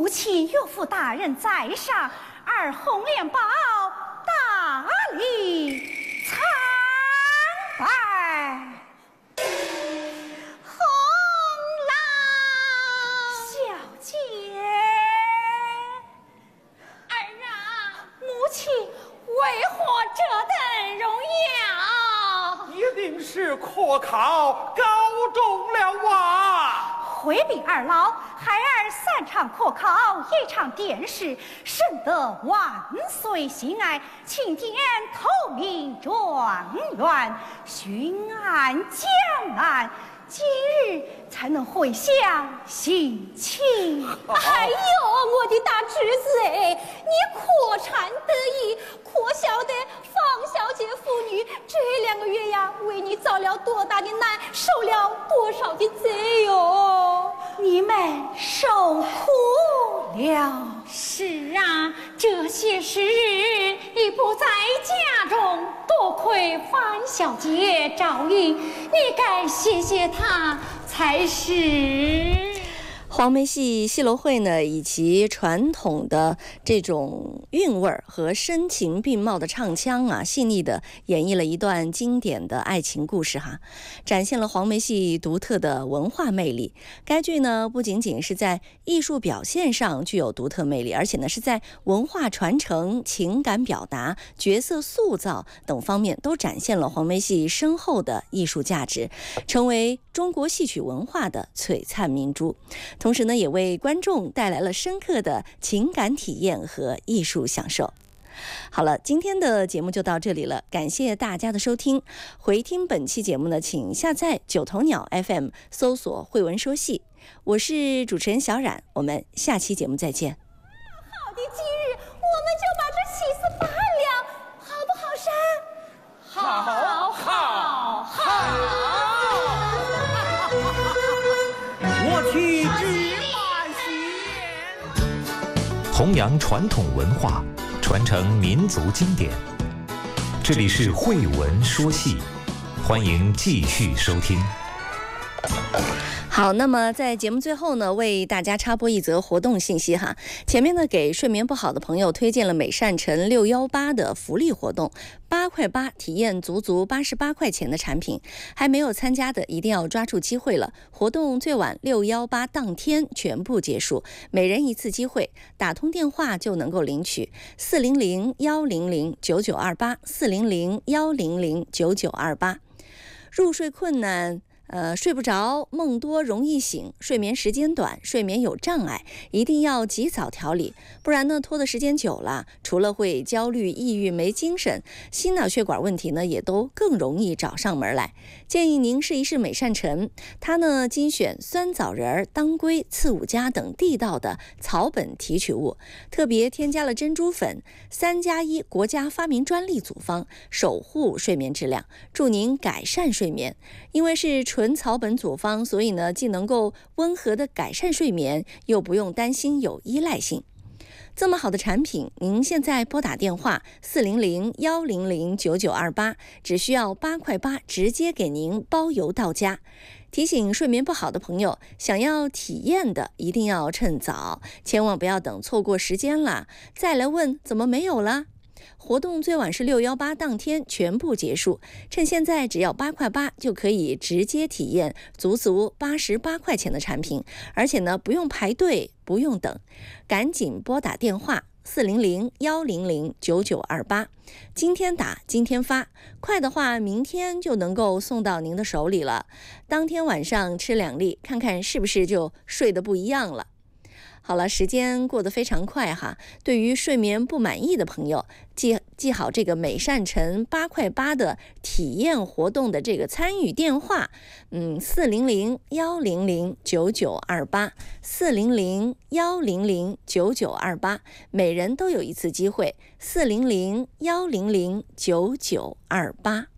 如今岳父大人在上，而红莲宝大礼参拜。 红郎小姐， 儿啊， 母亲为何这等荣耀？ 一定是科考高中了哇！ 回禀二老，孩儿3场科考，1场殿试，深得万岁喜爱，钦点头名状元，巡按江南，今日才能回乡省亲。 哎呦，我的大侄子哎，你可产得意，可晓得方小姐妇女这2个月呀，为你遭了多大的难，受了多少的罪哟！ 你们受苦了。 是啊，这些时日已不在家中，多亏范小姐照应，你该谢谢她才是。 黄梅戏戏楼会呢，以其传统的这种韵味儿和声情并茂的唱腔啊，细腻的演绎了一段经典的爱情故事哈，展现了黄梅戏独特的文化魅力。该剧呢，不仅仅是在艺术表现上具有独特魅力，而且呢是在文化传承、情感表达、角色塑造等方面都展现了黄梅戏深厚的艺术价值，成为中国戏曲文化的璀璨明珠。同时呢，也为观众带来了深刻的情感体验和艺术享受。好了，今天的节目就到这里了，感谢大家的收听。回听本期节目呢，请下载9头鸟 FM， 搜索慧文说戏。我是主持人小冉，我们下期节目再见。 好的，今日我们就把这喜事办了，好不好噻？ 好，好，好！我去举马仙。 弘扬传统文化，传承民族经典。这里是慧文说戏，欢迎继续收听。 好，那么在节目最后呢，为大家插播一则活动信息哈。前面呢，给睡眠不好的朋友推荐了美善城618的福利活动，8块8体验足足88块钱的产品，还没有参加的一定要抓住机会了。活动最晚618当天全部结束，每人1次机会，打通电话就能够领取400-100-9928，400-100-9928。入睡困难。睡不着，梦多容易醒，睡眠时间短，睡眠有障碍，一定要及早调理，不然呢，拖的时间久了，除了会焦虑、抑郁、没精神，心脑血管问题呢，也都更容易找上门来。建议您试一试美善城，它呢精选酸枣仁、当归、刺五加等地道的草本提取物，特别添加了珍珠粉，3+1国家发明专利组方，守护睡眠质量，助您改善睡眠。因为是纯草本组方，所以呢，既能够温和的改善睡眠，又不用担心有依赖性。这么好的产品，您现在拨打电话400-100-9928，只需要8块8，直接给您包邮到家。提醒睡眠不好的朋友，想要体验的一定要趁早，千万不要等错过时间了，再来问怎么没有了。活动最晚是618当天全部结束，趁现在只要8块8就可以直接体验足足88块钱的产品，而且呢不用排队，不用等，赶紧拨打电话400-100-9928，今天打今天发，快的话明天就能够送到您的手里了。当天晚上吃2粒，看看是不是就睡得不一样了。好了，时间过得非常快哈。对于睡眠不满意的朋友，记好这个美善城8块8的体验活动的这个参与电话，400-100-9928，400-100-9928，每人都有1次机会，400-100-9928。